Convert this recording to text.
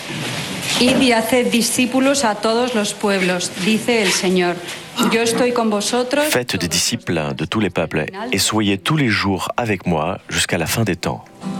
Id y haced discípulos a todos los pueblos, dice el Señor. Yo estoy con vosotros. Faites des disciples de tous les peuples et soyez tous les jours avec moi jusqu'à la fin des temps.